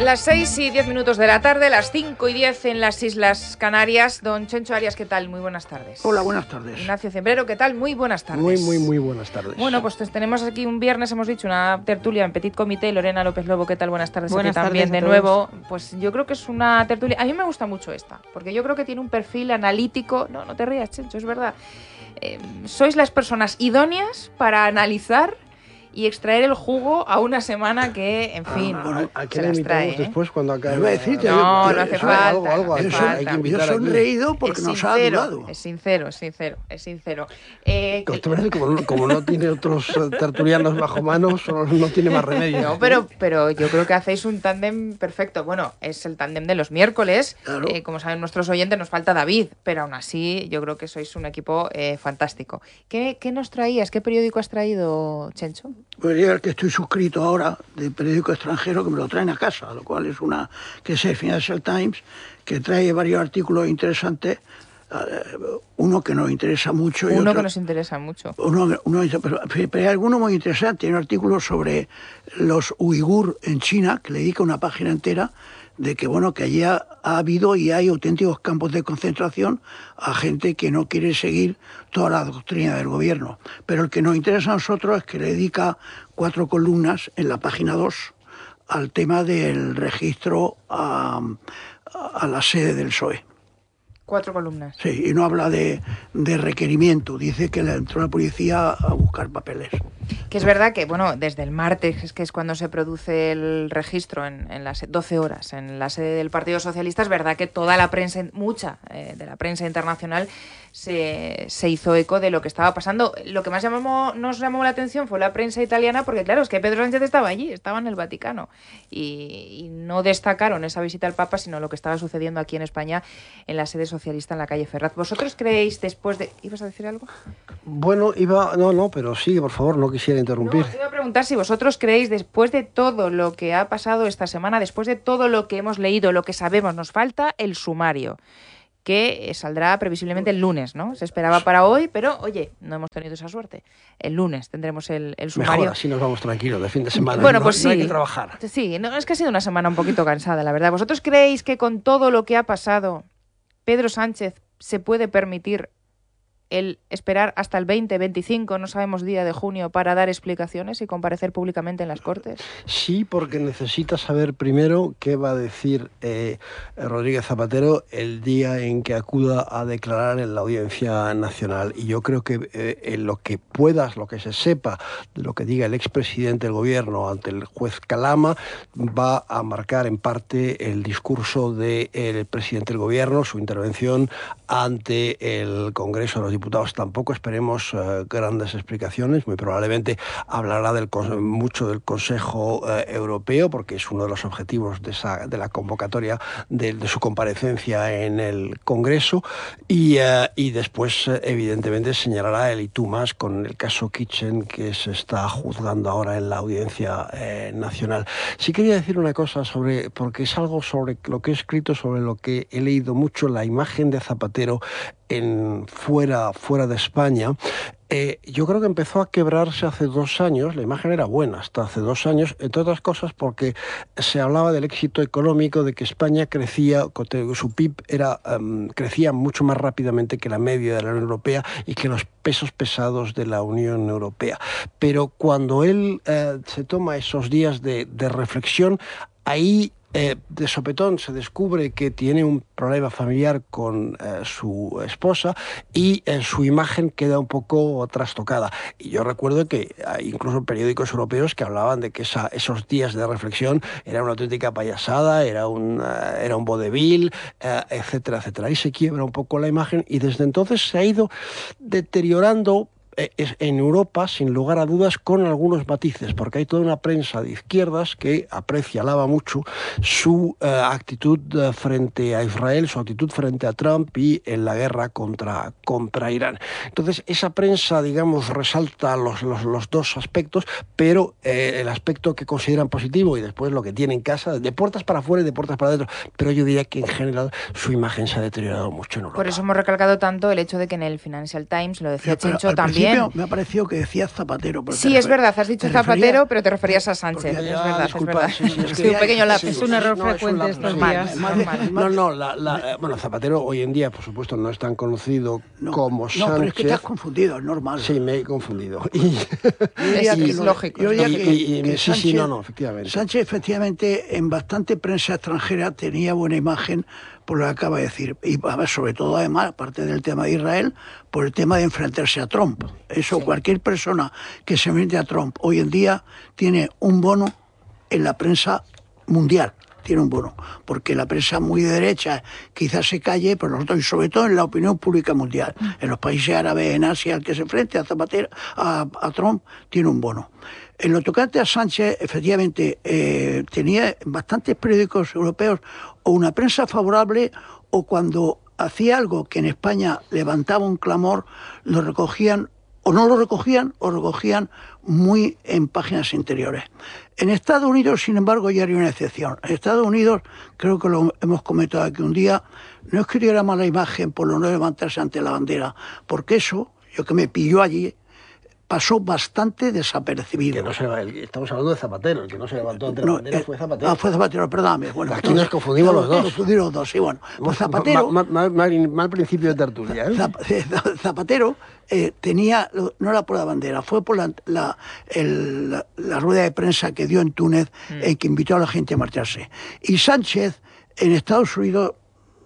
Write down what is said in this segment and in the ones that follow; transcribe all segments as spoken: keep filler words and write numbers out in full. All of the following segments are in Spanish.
Las seis y diez minutos de la tarde, las cinco y diez en las Islas Canarias. Don Chencho Arias, ¿qué tal? Muy buenas tardes. Hola, buenas tardes. Ignacio Cembrero, ¿qué tal? Muy buenas tardes. Muy, muy, muy buenas tardes. Bueno, pues tenemos aquí un viernes, hemos dicho, una tertulia en Petit Comité. Lorena López Lobo, ¿qué tal? Buenas tardes. Buenas aquí también tardes de nuevo. Pues yo creo que es una tertulia... A mí me gusta mucho esta, porque yo creo que tiene un perfil analítico... No, no te rías, Chencho, es verdad. Eh, sois las personas idóneas para analizar y extraer el jugo a una semana que, en fin, ah, bueno, ¿a qué se le las invitamos trae, ¿eh? después cuando acabe? Iba a decirte, No, yo- no hace yo- falta. Algo, algo, no hace hay que- falta. hay que Yo he invitar aquí. sonreído porque es nos ha sincero, dudado. es sincero, es sincero, es sincero. Eh, Que usted parece como, no- como no tiene otros eh, tertulianos bajo mano, solo no tiene más remedio. No, pero, pero yo creo que hacéis un tándem perfecto. Bueno, es el tándem de los miércoles. Claro. Eh, como saben nuestros oyentes, nos falta David, pero aún así yo creo que sois un equipo eh, fantástico. ¿Qué, ¿Qué nos traías? ¿Qué periódico has traído, Chencho? Pues ya que estoy suscrito ahora de periódico extranjero que me lo traen a casa, lo cual es una que es el Financial Times, que trae varios artículos interesantes, eh, uno que nos interesa mucho y Uno otro, que nos interesa mucho. Uno, uno, pero, pero hay alguno muy interesante, hay un artículo sobre los uigur en China, que le dedica una página entera, de que bueno que allí ha, ha habido y hay auténticos campos de concentración a gente que no quiere seguir toda la doctrina del gobierno. Pero el que nos interesa a nosotros es que le dedica cuatro columnas en la página dos al tema del registro a, a la sede del P S O E. Cuatro columnas. Sí, y no habla de, de requerimiento, dice que le entró la policía a buscar papeles. Que es verdad que, bueno, desde el martes, que es cuando se produce el registro en, en las doce horas en la sede del Partido Socialista, es verdad que toda la prensa, mucha eh, de la prensa internacional se, se hizo eco de lo que estaba pasando. Lo que más llamó, nos llamó la atención fue la prensa italiana, porque claro, es que Pedro Sánchez estaba allí, estaba en el Vaticano, y, y no destacaron esa visita al Papa, sino lo que estaba sucediendo aquí en España, en la sede socialista en la calle Ferraz. ¿Vosotros creéis después de...? ¿Ibas a decir algo? Bueno, iba... No, no, pero sí, por favor, no quisiera interrumpir. No, os iba a preguntar si vosotros creéis, después de todo lo que ha pasado esta semana, después de todo lo que hemos leído, lo que sabemos, nos falta el sumario, que saldrá previsiblemente el lunes, ¿no? Se esperaba para hoy, pero, oye, no hemos tenido esa suerte. El lunes tendremos el, el sumario. Mejor, así nos vamos tranquilos, de fin de semana. Bueno, no, pues sí. No hay que trabajar. Sí, no, es que ha sido una semana un poquito cansada, la verdad. ¿Vosotros creéis que con todo lo que ha pasado, Pedro Sánchez se puede permitir el esperar hasta el veinte, veinticinco, no sabemos día de junio, para dar explicaciones y comparecer públicamente en las Cortes? Sí, porque necesita saber primero qué va a decir eh, Rodríguez Zapatero el día en que acuda a declarar en la Audiencia Nacional. Y yo creo que eh, en lo que puedas, lo que se sepa de lo que diga el expresidente del Gobierno ante el juez Calama, va a marcar en parte el discurso del presidente del Gobierno, su intervención ante el Congreso de los Diputados. Tampoco esperemos uh, grandes explicaciones, muy probablemente hablará del, mucho del Consejo uh, Europeo, porque es uno de los objetivos de, esa, de la convocatoria de, de su comparecencia en el Congreso, y, uh, y después uh, evidentemente señalará el y tú más con el caso Kitchen que se está juzgando ahora en la Audiencia eh, Nacional. Sí quería decir una cosa sobre, porque es algo sobre lo que he escrito, sobre lo que he leído mucho, la imagen de Zapatero en fuera, fuera de España. Eh, yo creo que empezó a quebrarse hace dos años, la imagen era buena hasta hace dos años, entre otras cosas porque se hablaba del éxito económico, de que España crecía, su P I B era, um, crecía mucho más rápidamente que la media de la Unión Europea y que los pesos pesados de la Unión Europea. Pero cuando él eh, se toma esos días de, de reflexión, ahí Eh, de sopetón se descubre que tiene un problema familiar con eh, su esposa y eh, su imagen queda un poco trastocada. Y yo recuerdo que hay incluso periódicos europeos que hablaban de que esa, esos días de reflexión era una auténtica payasada, era un, uh, era un vodevil, uh, etcétera, etcétera. Ahí se quiebra un poco la imagen y desde entonces se ha ido deteriorando en Europa, sin lugar a dudas, con algunos matices, porque hay toda una prensa de izquierdas que aprecia, alaba mucho su uh, actitud uh, frente a Israel, su actitud frente a Trump y en la guerra contra, contra Irán. Entonces, esa prensa, digamos, resalta los, los, los dos aspectos, pero eh, el aspecto que consideran positivo y después lo que tiene en casa, de puertas para afuera y de puertas para adentro. Pero yo diría que en general su imagen se ha deteriorado mucho en Europa. Por eso hemos recalcado tanto el hecho de que en el Financial Times, lo decía Chencho, también también. me ha parecido que decías Zapatero. Sí, es verdad, has dicho Zapatero, pero te referías a Sánchez. Ya, Es verdad, disculpa, es verdad. sí, sí, es Sí, que un pequeño sí, lápiz. Es un error no, es un frecuente lapsus, estos sí. días. Normal. No, no, la, la, bueno, Zapatero hoy en día, por supuesto, no es tan conocido No, como no, Sánchez. pero es que te has confundido, es normal. Sí, me he confundido. Y, Yo diría Es- que es lo- lógico, yo es diría lógico. que- Y- y- que sí, sí, no, no, efectivamente. Sánchez, efectivamente, en bastante prensa extranjera tenía buena imagen por lo que acaba de decir. Y a ver, sobre todo, además, aparte del tema de Israel, por el tema de enfrentarse a Trump. Eso, Sí. cualquier persona que se enfrente a Trump hoy en día tiene un bono en la prensa mundial. Tiene un bono, porque la prensa muy de derecha quizás se calle, pero nosotros, y sobre todo en la opinión pública mundial, en los países árabes, en Asia, el que se enfrente a Zapatero, a, a Trump, tiene un bono. En lo tocante a Sánchez, efectivamente, eh, tenía bastantes periódicos europeos o una prensa favorable, o cuando hacía algo que en España levantaba un clamor, lo recogían, o no lo recogían, o recogían muy en páginas interiores. En Estados Unidos, sin embargo, ya hay una excepción. En Estados Unidos, creo que lo hemos comentado aquí un día, no es que tuviera mala imagen por lo no levantarse ante la bandera, porque eso, yo que me pilló allí, pasó bastante desapercibido. que no se, el- estamos hablando de Zapatero, el que no se levantó ante la No, bandera eh, fue Zapatero. Ah, fue Zapatero, perdóname. Bueno, Aquí nos confundimos los dos. Confundimos los dos, sí, bueno. Pues Zapatero... Ma- ma- ma- mal, mal principio de tertulia, ¿eh? Zap- Zapatero eh, tenía, no era por la bandera, fue por la, la, el- la- la rueda de prensa que dio en Túnez, Mm. en que invitó a la gente a marcharse. Y Sánchez, en Estados Unidos,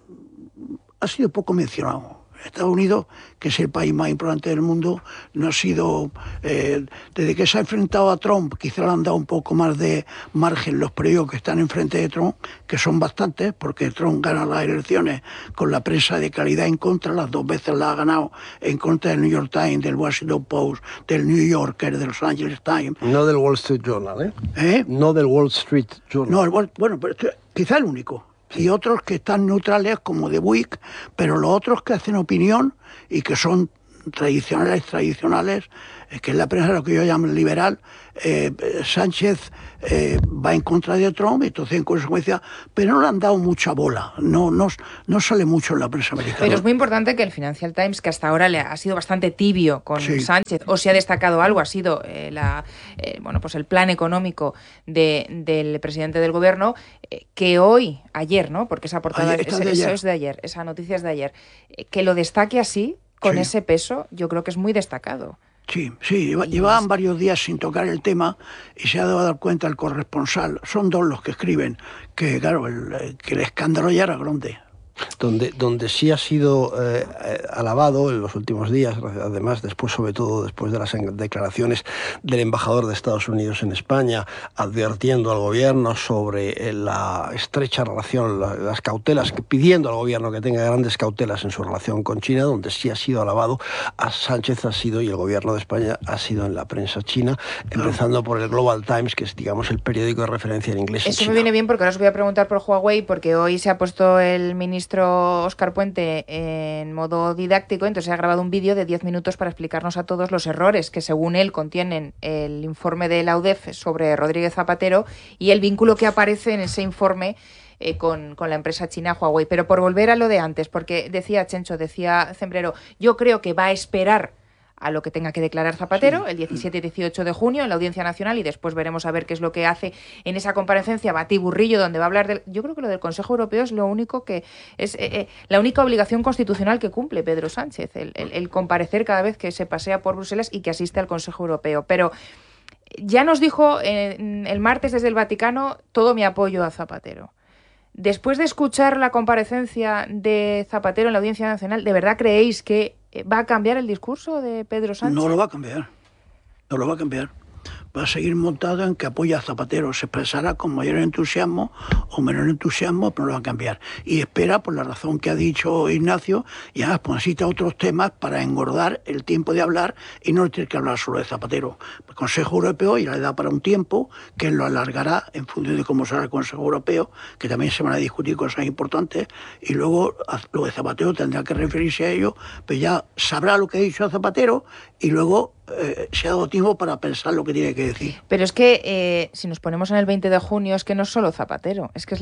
ha sido poco mencionado. Estados Unidos, que es el país más importante del mundo, no ha sido... Eh, desde que se ha enfrentado a Trump, quizá le han dado un poco más de margen los periódicos que están enfrente de Trump, que son bastantes, porque Trump gana las elecciones con la prensa de calidad en contra, las dos veces la ha ganado en contra del New York Times, del Washington Post, del New Yorker, del Los Angeles Times. No del Wall Street Journal, ¿eh? ¿Eh? No del Wall Street Journal. No, el Wall- bueno, pero esto- quizá el único. Y otros que están neutrales como The Week, pero los otros que hacen opinión y que son tradicionales, tradicionales, eh, que es la prensa lo que yo llamo liberal, eh, Sánchez eh, va en contra de Trump, entonces en consecuencia, pero no le han dado mucha bola, no, no, no sale mucho en la prensa americana. Pero es muy importante que el Financial Times, que hasta ahora le ha sido bastante tibio con Sí. Sánchez, o si ha destacado algo, ha sido eh, la, eh, bueno, pues el plan económico de, del presidente del gobierno, eh, que hoy, ayer, ¿no? Porque esa portada Ayer, esta es, de eso ayer. es de ayer, esa noticia es de ayer, eh, que lo destaque así, con Sí. ese peso, yo creo que es muy destacado. Sí, sí, lleva- llevaban varios días sin tocar el tema y se ha dado a dar cuenta el corresponsal. Son dos los que escriben, que claro, el, que el escándalo ya era grande. Donde, donde sí ha sido eh, eh, alabado en los últimos días, además, después, sobre todo después de las declaraciones del embajador de Estados Unidos en España, advirtiendo al gobierno sobre eh, la estrecha relación, la, las cautelas, pidiendo al gobierno que tenga grandes cautelas en su relación con China, donde sí ha sido alabado, a Sánchez ha sido, y el gobierno de España ha sido en la prensa china, empezando por el Global Times, que es, digamos, el periódico de referencia en inglés en Eso China. me viene bien porque ahora os voy a preguntar por Huawei, porque hoy se ha puesto el ministro Óscar Puente en modo didáctico, entonces ha grabado un vídeo de diez minutos para explicarnos a todos los errores que según él contienen el informe de la U D E F sobre Rodríguez Zapatero y el vínculo que aparece en ese informe eh, con, con la empresa china Huawei. Pero por volver a lo de antes, porque decía Chencho, decía Zembrero, yo creo que va a esperar a lo que tenga que declarar Zapatero, sí, el diecisiete y dieciocho de junio en la Audiencia Nacional, y después veremos a ver qué es lo que hace en esa comparecencia batiburrillo donde va a hablar del... Yo creo que lo del Consejo Europeo es lo único que es eh, eh, la única obligación constitucional que cumple Pedro Sánchez, el, el, el comparecer cada vez que se pasea por Bruselas y que asiste al Consejo Europeo. Pero ya nos dijo eh, el martes desde el Vaticano todo mi apoyo a Zapatero. Después de escuchar la comparecencia de Zapatero en la Audiencia Nacional, ¿de verdad creéis que va a cambiar el discurso de Pedro Sánchez? No lo va a cambiar, no lo va a cambiar. Va a seguir montado en que apoya a Zapatero. Se expresará con mayor entusiasmo o menor entusiasmo, pero no lo va a cambiar. Y espera, por la razón que ha dicho Ignacio, y además pues, necesita otros temas para engordar el tiempo de hablar y no tener que hablar solo de Zapatero. El Consejo Europeo ya le da para un tiempo, que él lo alargará en función de cómo será el Consejo Europeo, que también se van a discutir cosas importantes, y luego lo de Zapatero tendrá que referirse a ello, pero ya sabrá lo que ha dicho a Zapatero y luego eh, se ha dado tiempo para pensar lo que tiene que decir. Pero es que eh, si nos ponemos en el veinte de junio, es que no es solo Zapatero, es que es la,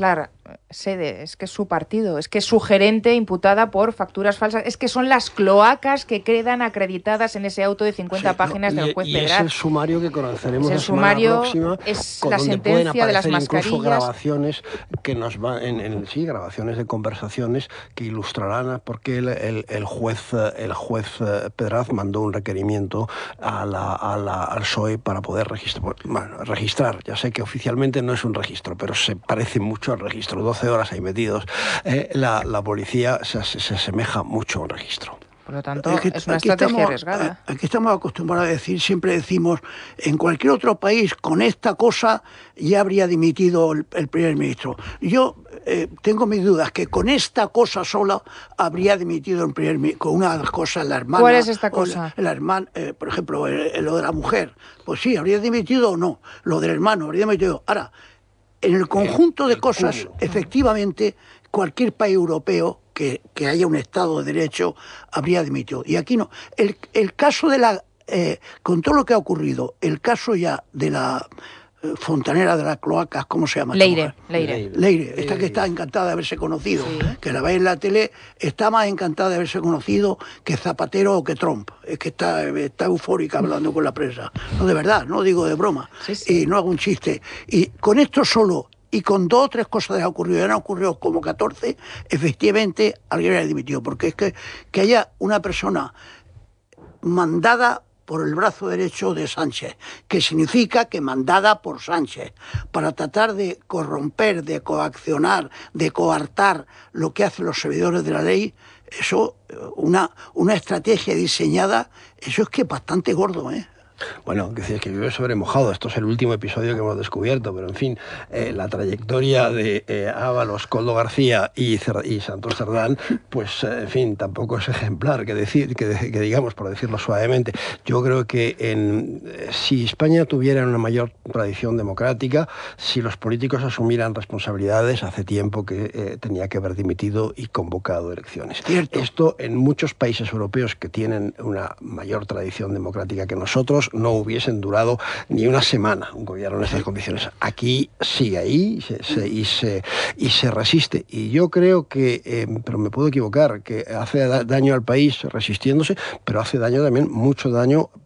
sede, es que es su partido, es que es su gerente imputada por facturas falsas, es que son las cloacas que quedan acreditadas en ese auto de cincuenta sí, páginas no, del juez y, Pedraz. Y es el sumario que conoceremos es el la semana sumario, próxima, es con la donde sentencia pueden de las aparecer incluso mascarillas. grabaciones que nos van, en, en, sí, grabaciones de conversaciones que ilustrarán por qué el, el, el juez, el juez Pedraz mandó un requerimiento a la, a la, al P S O E para poder registrar, bueno, registrar. Ya sé que oficialmente no es un registro, pero se parece mucho al registro. doce horas ahí metidos. Eh, la, la policía se, se asemeja mucho a un registro. Por lo tanto, es, que, es una estrategia estamos, arriesgada. Aquí estamos acostumbrados a decir, siempre decimos, en cualquier otro país con esta cosa ya habría dimitido el, el primer ministro. Yo eh, tengo mis dudas que con esta cosa sola habría dimitido el primer ministro, con una de las cosas, la hermana... ¿Cuál es esta cosa? La, la hermana, eh, por ejemplo, el, el, lo de la mujer. Pues sí, habría dimitido o no. Lo del hermano, habría dimitido. Ahora, en el conjunto de cosas, efectivamente, cualquier país europeo que, que haya un Estado de Derecho habría dimitido. Y aquí no. El, el caso de la... Eh, con todo lo que ha ocurrido, el caso ya de la eh, fontanera de las cloacas, ¿cómo se llama? Leire. Leire. Leire, esta que está encantada de haberse conocido, sí. Que la veis en la tele, está más encantada de haberse conocido que Zapatero o que Trump. Es que está, está eufórica hablando con la prensa. No, de verdad, no digo de broma. Sí, sí. Y no hago un chiste. Y con esto solo... Y con dos o tres cosas que han ocurrido, han ocurrido como catorce, efectivamente alguien ha dimitido. Porque es que, que haya una persona mandada por el brazo derecho de Sánchez, que significa que mandada por Sánchez, para tratar de corromper, de coaccionar, de coartar lo que hacen los servidores de la ley, eso, una, una estrategia diseñada, eso es que es bastante gordo, ¿eh? Bueno, que es que vive sobre mojado. Esto es el último episodio que hemos descubierto, pero en fin, eh, la trayectoria de eh, Ábalos, Koldo García y, y Santos Cerdán, pues eh, en fin, tampoco es ejemplar, que decir, que, que digamos, por decirlo suavemente. Yo creo que en, eh, si España tuviera una mayor tradición democrática, si los políticos asumieran responsabilidades, hace tiempo que eh, tenía que haber dimitido y convocado elecciones. Cierto. Esto en muchos países europeos que tienen una mayor tradición democrática que nosotros no hubiesen durado ni una semana un gobierno en estas condiciones. Aquí sigue ahí se, se, y, se, y se resiste. Y yo creo que, eh, pero me puedo equivocar, que hace daño al país resistiéndose, pero hace daño también, mucho daño